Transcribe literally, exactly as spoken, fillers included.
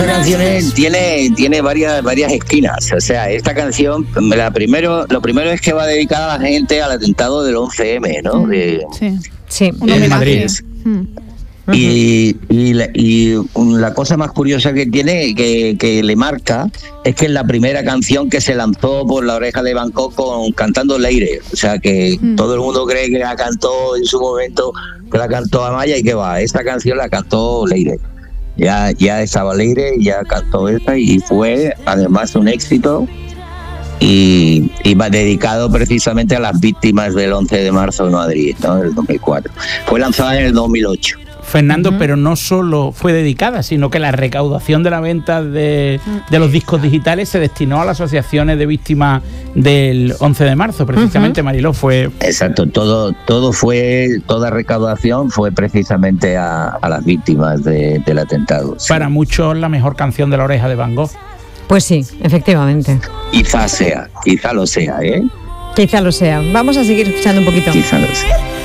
Canciones tiene tiene varias varias esquinas. O sea, esta canción, la primero lo primero es que va dedicada a la gente al atentado del once eme, ¿no? De, sí, sí, en Madrid. Mm. Y, y, la, y la cosa más curiosa que tiene, que, que le marca, es que es la primera canción que se lanzó por La Oreja de Van Gogh con, cantando Leire. O sea que mm. todo el mundo cree que la cantó en su momento, que la cantó Amaya, y que va, esta canción la cantó Leire. Ya, ya estaba Leire, ya cantó esta y fue además un éxito y, y va dedicado precisamente a las víctimas del once de marzo en Madrid, ¿no? Del dos mil cuatro. Fue lanzada en el dos mil ocho. Fernando, uh-huh. pero no solo fue dedicada, sino que la recaudación de la venta de, de los discos digitales se destinó a las asociaciones de víctimas del once de marzo, precisamente, uh-huh. Mariló, fue... Exacto, todo todo fue, toda recaudación fue precisamente a, a las víctimas de, del atentado. Sí. Para muchos la mejor canción de La Oreja de Van Gogh. Pues sí, efectivamente. Quizá sea, quizá lo sea, ¿eh? Quizá lo sea. Vamos a seguir escuchando un poquito. Quizá lo sea.